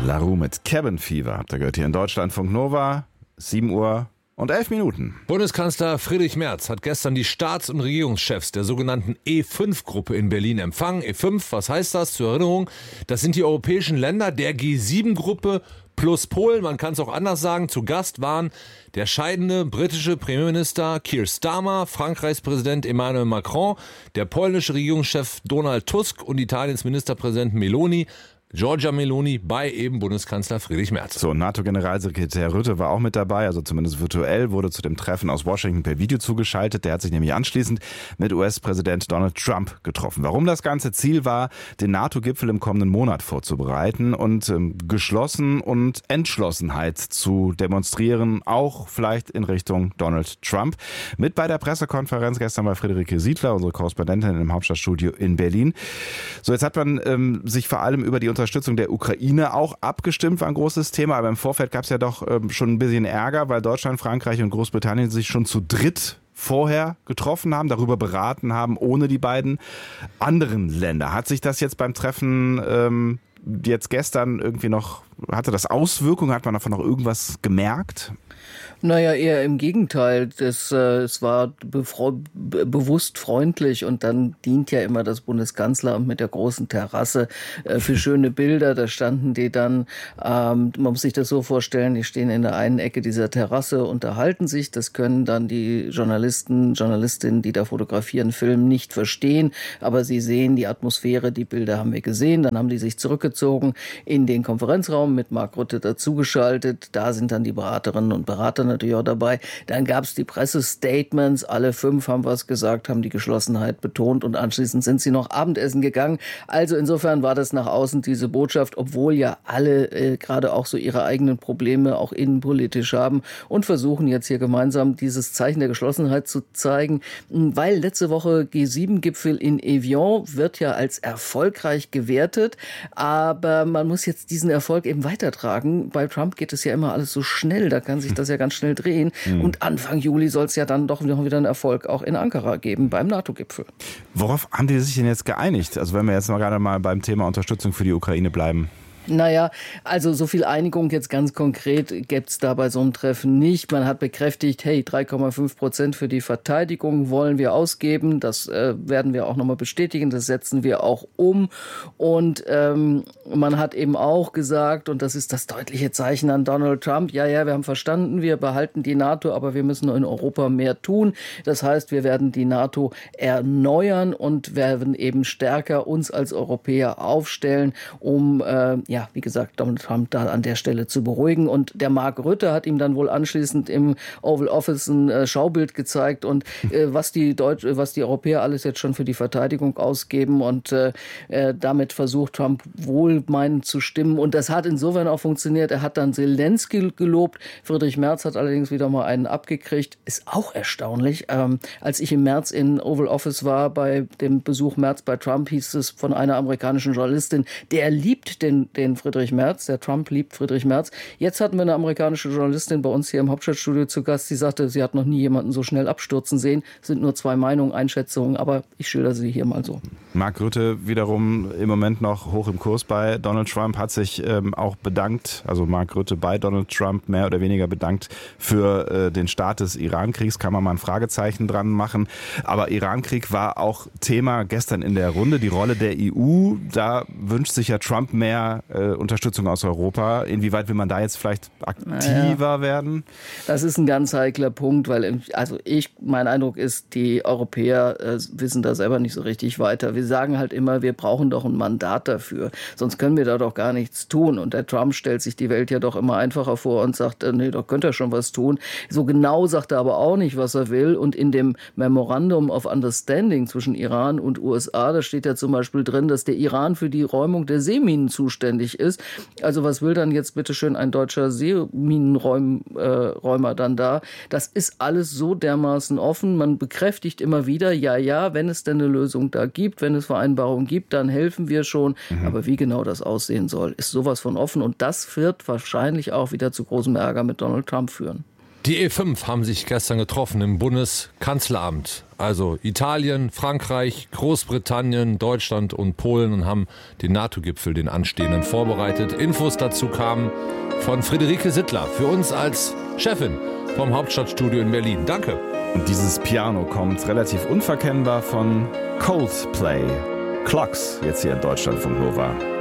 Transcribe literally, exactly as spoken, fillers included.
La Roux mit Cabin Fever habt ihr gehört hier in Deutschlandfunk Nova, sieben Uhr und elf Minuten. Bundeskanzler Friedrich Merz hat gestern die Staats- und Regierungschefs der sogenannten E fünf Gruppe in Berlin empfangen. E fünf, was heißt das? Zur Erinnerung, das sind die europäischen Länder der G sieben Gruppe plus Polen. Man kann es auch anders sagen. Zu Gast waren der scheidende britische Premierminister Keir Starmer, Frankreichs Präsident Emmanuel Macron, der polnische Regierungschef Donald Tusk und Italiens Ministerpräsident Meloni. Giorgia Meloni bei eben Bundeskanzler Friedrich Merz. So, NATO-Generalsekretär Rutte war auch mit dabei, also zumindest virtuell, wurde zu dem Treffen aus Washington per Video zugeschaltet. Der hat sich nämlich anschließend mit U S-Präsident Donald Trump getroffen. Warum das ganze Ziel war, den NATO-Gipfel im kommenden Monat vorzubereiten und ähm, geschlossen und Entschlossenheit zu demonstrieren, auch vielleicht in Richtung Donald Trump. Mit bei der Pressekonferenz gestern bei Friederike Siedler, unsere Korrespondentin im Hauptstadtstudio in Berlin. So, jetzt hat man ähm, sich vor allem über die Unterstützung der Ukraine auch abgestimmt, war ein großes Thema, aber im Vorfeld gab es ja doch ähm, schon ein bisschen Ärger, weil Deutschland, Frankreich und Großbritannien sich schon zu dritt vorher getroffen haben, darüber beraten haben, ohne die beiden anderen Länder. Hat sich das jetzt beim Treffen ähm, jetzt gestern irgendwie noch, hatte das Auswirkungen, hat man davon noch irgendwas gemerkt? Naja, eher im Gegenteil. Das, äh, es war befreu- be- bewusst freundlich und dann dient ja immer das Bundeskanzleramt mit der großen Terrasse äh, für schöne Bilder. Da standen die dann, ähm, man muss sich das so vorstellen, die stehen in der einen Ecke dieser Terrasse, unterhalten sich. Das können dann die Journalisten, Journalistinnen, die da fotografieren, filmen, nicht verstehen. Aber sie sehen die Atmosphäre, die Bilder haben wir gesehen. Dann haben die sich zurückgezogen in den Konferenzraum mit Mark Rutte dazugeschaltet. Da sind dann die Beraterinnen und Berater natürlich auch dabei. Dann gab es die Pressestatements. Alle fünf haben was gesagt, haben die Geschlossenheit betont und anschließend sind sie noch Abendessen gegangen. Also insofern war das nach außen diese Botschaft, obwohl ja alle äh, gerade auch so ihre eigenen Probleme auch innenpolitisch haben und versuchen jetzt hier gemeinsam dieses Zeichen der Geschlossenheit zu zeigen, weil letzte Woche G sieben Gipfel in Evian wird ja als erfolgreich gewertet, aber man muss jetzt diesen Erfolg eben weitertragen. Bei Trump geht es ja immer alles so schnell, da kann sich das ja ganz schnell drehen. Mhm. Und Anfang Juli soll es ja dann doch noch wieder einen Erfolg auch in Ankara geben beim NATO-Gipfel. Worauf haben die sich denn jetzt geeinigt? Also wenn wir jetzt mal gerade mal beim Thema Unterstützung für die Ukraine bleiben. Naja, also so viel Einigung jetzt ganz konkret gibt es da bei so einem Treffen nicht. Man hat bekräftigt, hey, drei Komma fünf Prozent für die Verteidigung wollen wir ausgeben. Das äh, werden wir auch nochmal bestätigen. Das setzen wir auch um. Und ähm, man hat eben auch gesagt, und das ist das deutliche Zeichen an Donald Trump, ja, ja, wir haben verstanden, wir behalten die NATO, aber wir müssen in Europa mehr tun. Das heißt, wir werden die NATO erneuern und werden eben stärker uns als Europäer aufstellen, um äh, ja, Ja, wie gesagt, Donald Trump da an der Stelle zu beruhigen. Und der Mark Rutte hat ihm dann wohl anschließend im Oval Office ein äh, Schaubild gezeigt und äh, was die Deutsch, was die Europäer alles jetzt schon für die Verteidigung ausgeben. Und äh, äh, damit versucht Trump wohlmeinend zu stimmen. Und das hat insofern auch funktioniert. Er hat dann Zelensky gelobt. Friedrich Merz hat allerdings wieder mal einen abgekriegt. Ist auch erstaunlich. Ähm, als ich im März in Oval Office war, bei dem Besuch Merz bei Trump, hieß es von einer amerikanischen Journalistin, der liebt den, den Friedrich Merz, der Trump liebt Friedrich Merz. Jetzt hatten wir eine amerikanische Journalistin bei uns hier im Hauptstadtstudio zu Gast, die sagte, sie hat noch nie jemanden so schnell abstürzen sehen. Es sind nur zwei Meinungen, Einschätzungen, aber ich schilder sie hier mal so. Mark Rutte wiederum im Moment noch hoch im Kurs bei Donald Trump, hat sich ähm, auch bedankt, also Mark Rutte bei Donald Trump mehr oder weniger bedankt für äh, den Start des Iran-Kriegs, kann man mal ein Fragezeichen dran machen. Aber Iran-Krieg war auch Thema gestern in der Runde, die Rolle der E U, da wünscht sich ja Trump mehr äh, Unterstützung aus Europa. Inwieweit will man da jetzt vielleicht aktiver naja. werden? Das ist ein ganz heikler Punkt, weil also ich, mein Eindruck ist, die Europäer äh, wissen da selber nicht so richtig weiter. Wir sagen halt immer, wir brauchen doch ein Mandat dafür, sonst können wir da doch gar nichts tun. Und der Trump stellt sich die Welt ja doch immer einfacher vor und sagt, äh, nee, da könnt ihr schon was tun. So genau sagt er aber auch nicht, was er will. Und in dem Memorandum of Understanding zwischen Iran und U S A, da steht ja zum Beispiel drin, dass der Iran für die Räumung der Seeminen zuständig ist. Also was will dann jetzt bitteschön ein deutscher Seeminenräumer äh, dann da? Das ist alles so dermaßen offen. Man bekräftigt immer wieder, ja, ja, wenn es denn eine Lösung da gibt, wenn es Vereinbarungen gibt, dann helfen wir schon. Mhm. Aber wie genau das aussehen soll, ist sowas von offen. Und das wird wahrscheinlich auch wieder zu großem Ärger mit Donald Trump führen. Die E fünf haben sich gestern getroffen im Bundeskanzleramt. Also Italien, Frankreich, Großbritannien, Deutschland und Polen und haben den NATO-Gipfel, den anstehenden, vorbereitet. Infos dazu kamen von Friederike Sittler, für uns als Chefin vom Hauptstadtstudio in Berlin. Danke. Und dieses Piano kommt relativ unverkennbar von Coldplay. Clocks, jetzt hier in Deutschlandfunk Nova.